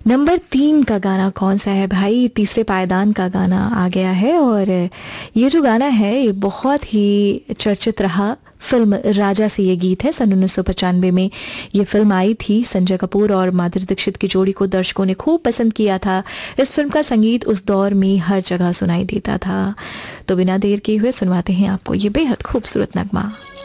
Number 3 का गाना कौन सा है भाई? तीसरे पायदान का गाना आ गया है और ये जो गाना है ये बहुत ही चर्चित रहा। फिल्म राजा से ये गीत है। सन 1995 में ये फिल्म आई थी। संजय कपूर और माधुरी दीक्षित की जोड़ी को दर्शकों ने खूब पसंद किया था। इस फिल्म का संगीत उस दौर में हर जगह सुनाई देता था। तो बिना देर किए हुए सुनवाते हैं आपको ये बेहद खूबसूरत नगमा।